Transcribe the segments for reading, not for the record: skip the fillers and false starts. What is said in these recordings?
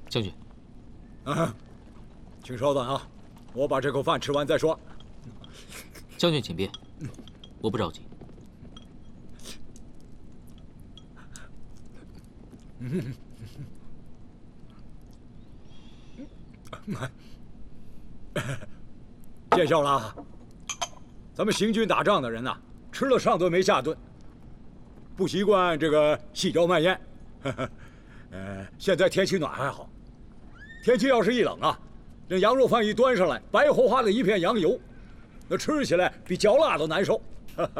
将军， 请稍等啊，我把这口饭吃完再说。 将军请便，我不着急。 见笑了啊！咱们行军打仗的人呐，吃了上顿没下顿，不习惯这个细嚼慢咽。现在天气暖还好，天气要是一冷啊，这羊肉饭一端上来，白花花的一片羊油，那吃起来比嚼蜡都难受。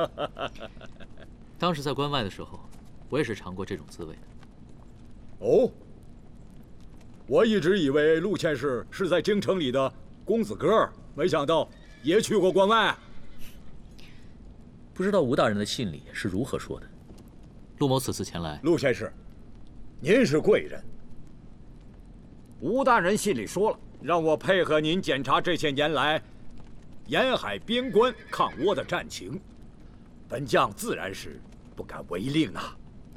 当时在关外的时候，我也是尝过这种滋味的。 哦，我一直以为陆县士是在京城里的公子哥，没想到也去过关外。 不知道吴大人的信里是如何说的？ 陆某此次前来， 陆县士，您是贵人。吴大人信里说了，让我配合您检查这些年来沿海边关抗倭的战情，本将自然是不敢违令啊。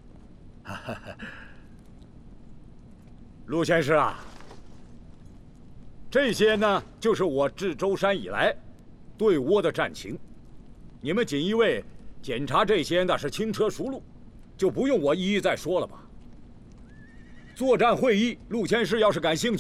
陆县士啊，这些呢，就是我至舟山以来对倭的战情。你们锦衣卫检查这些那是轻车熟路，就不用我一一再说了吧。作战会议，陆县士要是感兴趣。